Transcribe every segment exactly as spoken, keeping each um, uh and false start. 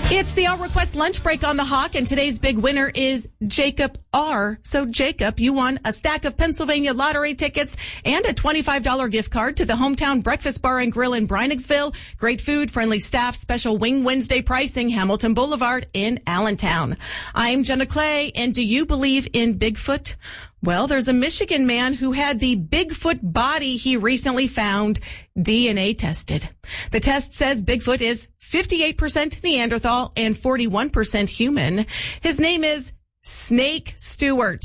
It's the All Request lunch break on the Hawk, and today's big winner is Jacob R. So, Jacob, you won a stack of Pennsylvania lottery tickets and a twenty-five dollars gift card to the Hometown Breakfast Bar and Grill in Breiningsville. Great food, friendly staff, special Wing Wednesday pricing, Hamilton Boulevard in Allentown. I'm Jenna Clay, and do you believe in Bigfoot? Well, there's a Michigan man who had the Bigfoot body he recently found D N A tested. The test says Bigfoot is fifty-eight percent Neanderthal and forty-one percent human. His name is Snake Stewart.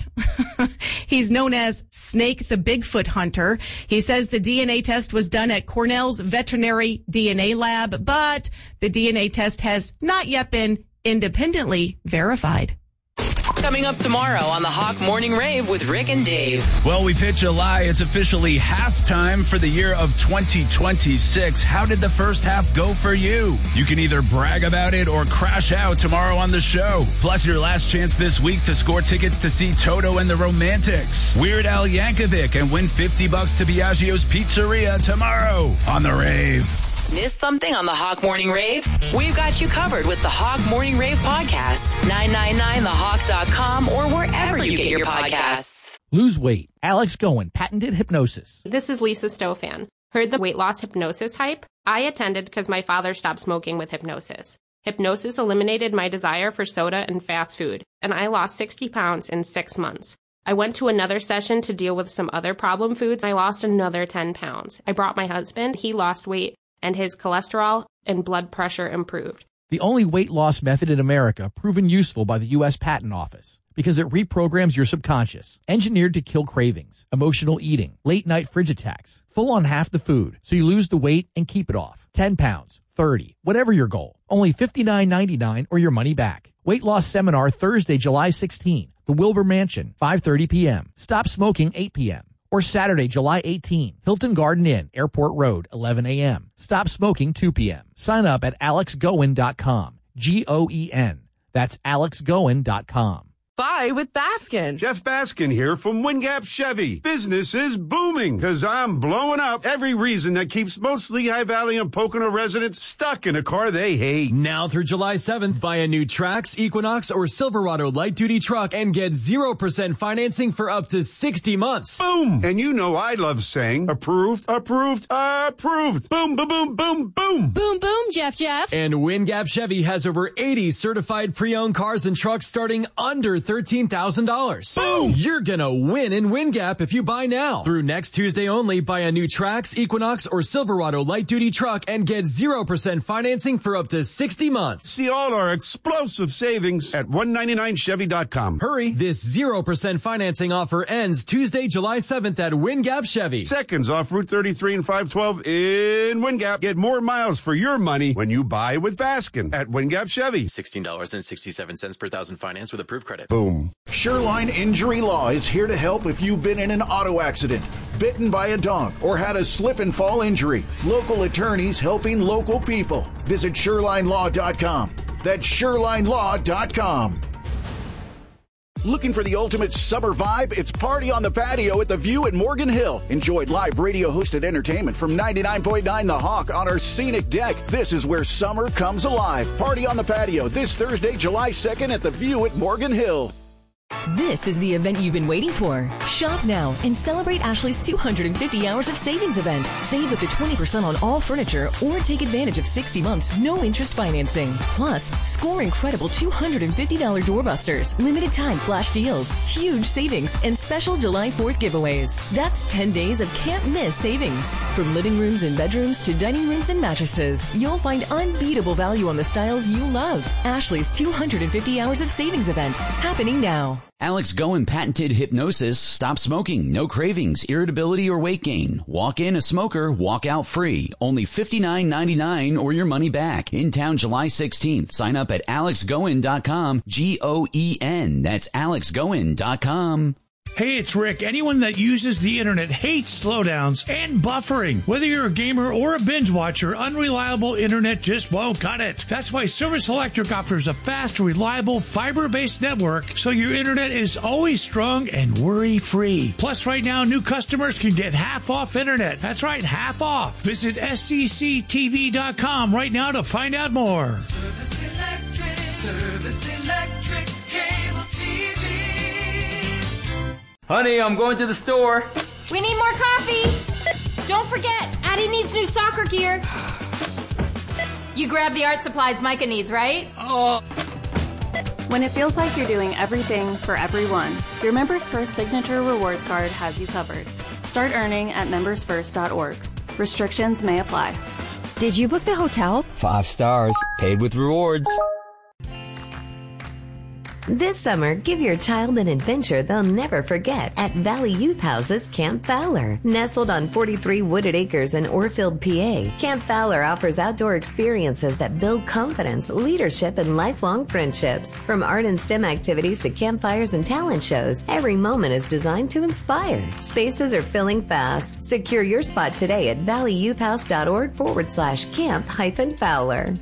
He's known as Snake the Bigfoot Hunter. He says the D N A test was done at Cornell's veterinary D N A lab, but the D N A test has not yet been independently verified. Coming up tomorrow on the Hawk Morning Rave with Rick and Dave. Well, we've hit July. It's officially halftime for the year of twenty twenty-six. How did the first half go for you? You can either brag about it or crash out tomorrow on the show. Plus, your last chance this week to score tickets to see Toto and the Romantics, Weird Al Yankovic, and win fifty bucks to Biagio's Pizzeria tomorrow on the Rave. Miss something on the Hawk Morning Rave? We've got you covered with the Hawk Morning Rave podcast. nine nine nine the hawk dot com or wherever you get your podcasts. Lose weight. Alex Goen, patented hypnosis. This is Lisa Stofan. Heard the weight loss hypnosis hype? I attended because my father stopped smoking with hypnosis. Hypnosis eliminated my desire for soda and fast food, and I lost sixty pounds in six months. I went to another session to deal with some other problem foods. I lost another ten pounds. I brought my husband. He lost weight, and his cholesterol and blood pressure improved. The only weight loss method in America proven useful by the U S Patent Office because it reprograms your subconscious, engineered to kill cravings, emotional eating, late night fridge attacks, full on half the food, so you lose the weight and keep it off. ten pounds, thirty, whatever your goal. Only fifty-nine ninety-nine or your money back. Weight loss seminar Thursday, July sixteenth, the Wilbur Mansion, five thirty p.m. Stop smoking, eight p.m. Or Saturday, July eighteenth, Hilton Garden Inn, Airport Road, eleven a.m. Stop smoking, two p.m. Sign up at alex goen dot com. G O E N. That's alex goen dot com. Buy with Baskin. Jeff Baskin here from Wingap Chevy. Business is booming because I'm blowing up every reason that keeps most Lehigh Valley and Pocono residents stuck in a car they hate. Now through July seventh, buy a new Trax, Equinox, or Silverado light-duty truck and get zero percent financing for up to sixty months. Boom! And you know I love saying approved, approved, approved. Boom, boom, boom, boom, boom. Boom, boom, Jeff, Jeff. And Wingap Chevy has over eighty certified pre-owned cars and trucks starting under thirteen thousand dollars. Boom! You're gonna win in Wingap if you buy now. Through next Tuesday only, buy a new Trax, Equinox, or Silverado light-duty truck and get zero percent financing for up to sixty months. See all our explosive savings at one ninety-nine chevy dot com. Hurry! This zero percent financing offer ends Tuesday, July seventh at Wingap Chevy. Seconds off Route thirty-three and five twelve in Wingap. Get more miles for your money when you buy with Baskin at Wingap Chevy. sixteen dollars and sixty-seven cents per thousand finance with approved credit. Boom. Shoreline Injury Law is here to help if you've been in an auto accident, bitten by a dog, or had a slip and fall injury. Local attorneys helping local people. Visit shoreline law dot com. That's shoreline law dot com. Looking for the ultimate summer vibe? It's Party on the Patio at The View at Morgan Hill. Enjoy live radio-hosted entertainment from ninety-nine point nine The Hawk on our scenic deck. This is where summer comes alive. Party on the Patio this Thursday, July second at The View at Morgan Hill. This is the event you've been waiting for. Shop now and celebrate Ashley's two hundred fifty hours of savings event. Save up to twenty percent on all furniture or take advantage of sixty months, no interest financing. Plus, score incredible two hundred fifty dollars doorbusters, limited time flash deals, huge savings, and special July fourth giveaways. That's ten days of can't miss savings. From living rooms and bedrooms to dining rooms and mattresses, you'll find unbeatable value on the styles you love. Ashley's two hundred fifty hours of savings event happening now. Alex Goen patented hypnosis. Stop smoking, no cravings, irritability, or weight gain. Walk in a smoker, walk out free. Only fifty-nine ninety-nine or your money back. In town July sixteenth. Sign up at alex goen dot com. G O E N. That's alex goen dot com. Hey, it's Rick. Anyone that uses the internet hates slowdowns and buffering. Whether you're a gamer or a binge watcher, unreliable internet just won't cut it. That's why Service Electric offers a fast, reliable, fiber-based network so your internet is always strong and worry-free. Plus, right now, new customers can get half off internet. That's right, half off. Visit S C C T V dot com right now to find out more. Service Electric, Service Electric Cable T V. Honey, I'm going to the store. We need more coffee. Don't forget, Addie needs new soccer gear. You grabbed the art supplies Micah needs, right? Oh. When it feels like you're doing everything for everyone, your Members First Signature Rewards Card has you covered. Start earning at members first dot org. Restrictions may apply. Did you book the hotel? Five stars, paid with rewards. This summer, give your child an adventure they'll never forget at Valley Youth House's Camp Fowler. Nestled on forty-three wooded acres in Orfield, P A, Camp Fowler offers outdoor experiences that build confidence, leadership, and lifelong friendships. From art and STEM activities to campfires and talent shows, every moment is designed to inspire. Spaces are filling fast. Secure your spot today at valleyyouthhouse.org forward slash camp hyphen Fowler.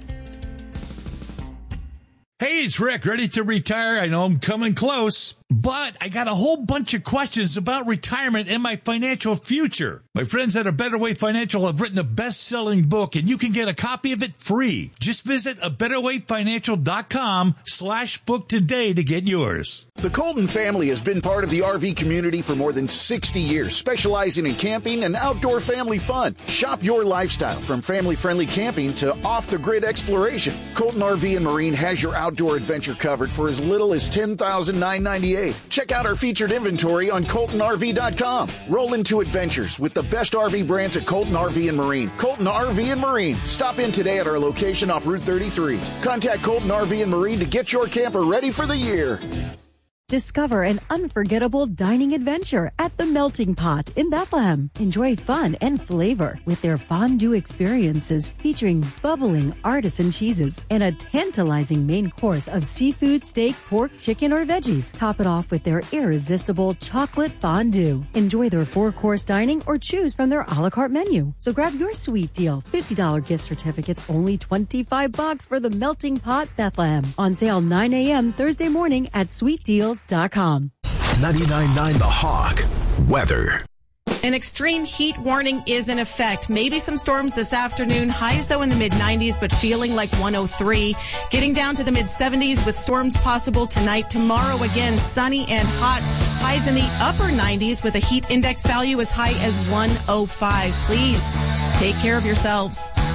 Hey, it's Rick, ready to retire. I know I'm coming close, but I got a whole bunch of questions about retirement and my financial future. My friends at A Better Way Financial have written a best-selling book, and you can get a copy of it free. Just visit a better way financial dot com slash book today to get yours. The Colton family has been part of the R V community for more than sixty years, specializing in camping and outdoor family fun. Shop your lifestyle from family-friendly camping to off-the-grid exploration. Colton R V and Marine has your outdoor adventure covered for as little as ten thousand nine hundred ninety-eight dollars. Check out our featured inventory on Colton R V dot com. Roll into adventures with the best R V brands at Colton R V and Marine. Colton R V and Marine. Stop in today at our location off Route thirty-three. Contact Colton R V and Marine to get your camper ready for the year. Discover an unforgettable dining adventure at the Melting Pot in Bethlehem. Enjoy fun and flavor with their fondue experiences featuring bubbling artisan cheeses and a tantalizing main course of seafood, steak, pork, chicken, or veggies. Top it off with their irresistible chocolate fondue. Enjoy their four-course dining or choose from their a la carte menu. So grab your sweet deal. fifty dollars gift certificates, only twenty-five bucks for the Melting Pot Bethlehem. On sale nine a.m. Thursday morning at sweet deals dot com. ninety-nine point nine The Hawk. Weather. An extreme heat warning is in effect. Maybe some storms this afternoon. Highs, though, in the mid nineties, but feeling like one oh three. Getting down to the mid seventies with storms possible tonight. Tomorrow, again, sunny and hot. Highs in the upper nineties with a heat index value as high as one oh five. Please take care of yourselves.